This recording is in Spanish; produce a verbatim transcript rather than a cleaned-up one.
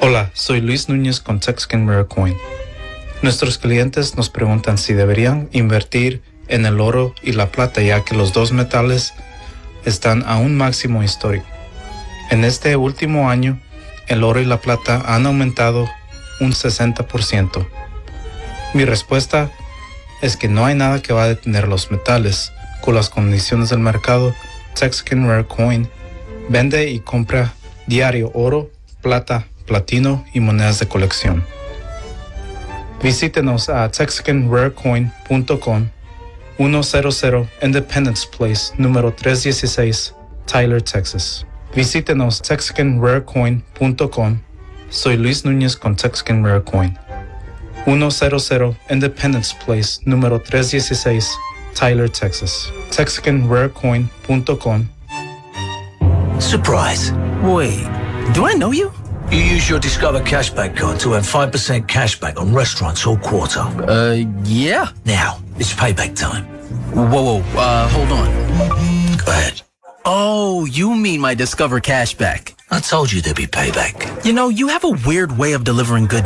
Hola, soy Luis Núñez con Texican Rare Coin. Nuestros clientes nos preguntan si deberían invertir en el oro y la plata, ya que los dos metales están a un máximo histórico. En este último año, el oro y la plata han aumentado un sesenta por ciento. Mi respuesta es que no hay nada que va a detener los metales. Con las condiciones del mercado, Texican Rare Coin vende y compra diario oro, plata, platino y monedas de colección. Visítenos a texican rare coin punto com, ciento Independence Place, número trescientos dieciséis, Tyler, Texas. Visítenos texican rare coin punto com. Soy Luis Núñez con Texican Rare Coin. ciento Independence Place, número trescientos dieciséis, Tyler, Texas. texican rare coin punto com. Surprise. Wait, do I know you? You use your Discover Cashback card to earn five percent cashback on restaurants all quarter. Uh, yeah. Now, it's payback time. Whoa, whoa, uh, hold on. Go ahead. Oh, you mean my Discover Cashback. I told you there'd be payback. You know, you have a weird way of delivering good